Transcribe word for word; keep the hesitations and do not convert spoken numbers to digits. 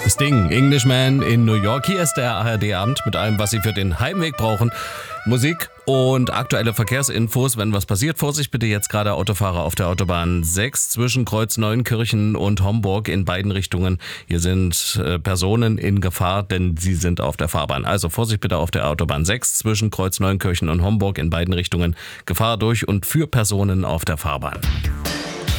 Sting, Englishman in New York. Hier ist der A R D-Abend mit allem, was Sie für den Heimweg brauchen. Musik und aktuelle Verkehrsinfos, wenn was passiert. Vorsicht bitte jetzt gerade Autofahrer auf der Autobahn sechs zwischen Kreuz Neunkirchen und Homburg in beiden Richtungen. Hier sind äh, Personen in Gefahr, denn sie sind auf der Fahrbahn. Also Vorsicht bitte auf der Autobahn sechs zwischen Kreuz Neunkirchen und Homburg in beiden Richtungen. Gefahr durch und für Personen auf der Fahrbahn.